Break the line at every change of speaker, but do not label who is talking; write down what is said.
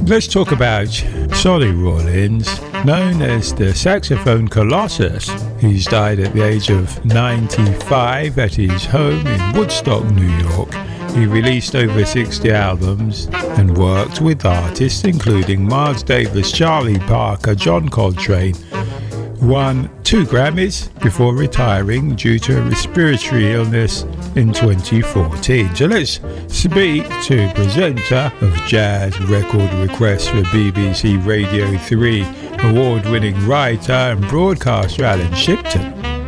Let's talk about Sonny Rollins, known as the saxophone colossus. He's died at the age of 95 at his home in Woodstock, New York. He released over 60 albums and worked with artists including Miles Davis, Charlie Parker, John Coltrane. Won 2 Grammys before retiring due to a respiratory illness in 2014. So let's speak to presenter of Jazz Record Requests for BBC Radio 3, award-winning writer and broadcaster Alan Shipton.